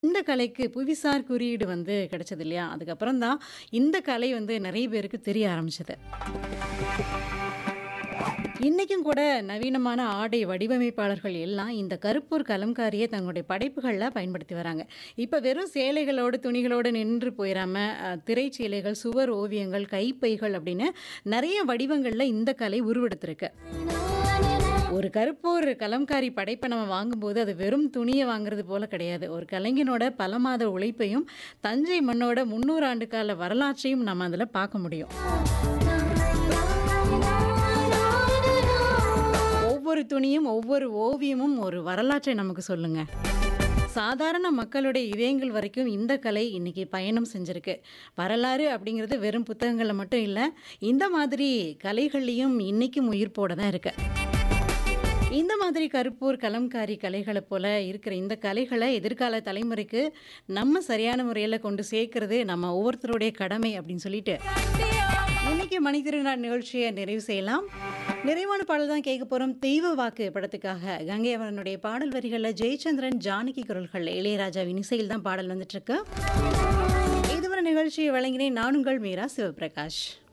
இந்த கலைக்கு புவிசார் குறியீடு வந்து கிடைச்சது இல்லையா? அதுக்கப்புறம் தான் இந்த கலை வந்து நெறைய பேருக்கு தெரிய ஆரம்பிச்சது. இன்னைக்கும் கூட நவீனமான ஆடை வடிவமைப்பாளர்கள் எல்லாம் இந்த கருப்பூர் கலம்காரியை தங்களுடைய படைப்புகள்ல பயன்படுத்தி வராங்க. இப்ப வெறும் சேலைகளோடு, துணிகளோடு நின்று போயிராம, திரைச்சீலைகள், சுவர் ஓவியங்கள், கைப்பைகள் அப்படின்னு நெறைய வடிவங்கள்ல இந்த கலை உருவெடுத்திருக்கு. ஒரு கருப்பூர் கலம்காரி படைப்பை நம்ம வாங்கும்போது, அது வெறும் துணிய வாங்குறது போல கிடையாது. ஒரு கலைஞனோட பல மாத உழைப்பையும், தஞ்சை மண்ணோட 300 ஆண்டு கால வரலாற்றையும் நம்ம அதுல பார்க்க முடியும். ஒவ்வொரு துணியும், ஒவ்வொரு ஓவியமும் ஒரு வரலாற்றை நமக்கு சொல்லுங்க. சாதாரண மக்களுடைய இதயங்கள் வரைக்கும் இந்த கலை இன்னைக்கு பயணம் செஞ்சிருக்கு. வரலாறு அப்படிங்கிறது வெறும் புத்தகங்கள்ல மட்டும் இல்ல, இந்த மாதிரி கலைகள்லயும் இன்னைக்கும் உயிர்ப்போட தான் இருக்கு. இந்த மாதிரி கருப்பூர் கலம்காரி கலைகளை போல இருக்கிற இந்த கலைகளை எதிர்கால தலைமுறைக்கு நம்ம சரியான முறையில கொண்டு சேர்க்கிறது நம்ம ஒவ்வொருத்தருடைய கடமை அப்படின்னு சொல்லிட்டு இன்னைக்கு மணித்திருநாள் நிகழ்ச்சியை நிறைவு செய்யலாம். நிறைவான பாடல் தான் கேட்க போறோம். தெய்வ வாக்கு படத்துக்காக கங்கை அவரனுடைய பாடல் வரிகளில் ஜெயச்சந்திரன், ஜானகி குரல்கள், இளையராஜாவின் இசையில் தான் பாடல் வந்துட்டு இருக்கு. இதுவரை நிகழ்ச்சியை வழங்கினேன் நான் உங்கள் மீரா சிவபிரகாஷ்.